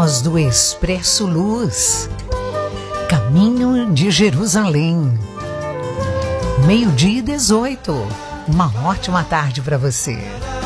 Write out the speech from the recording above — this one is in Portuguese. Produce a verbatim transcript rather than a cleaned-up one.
voz do Expresso Luz. Caminho de Jerusalém. Meio-dia e dezoito. Uma ótima tarde para você.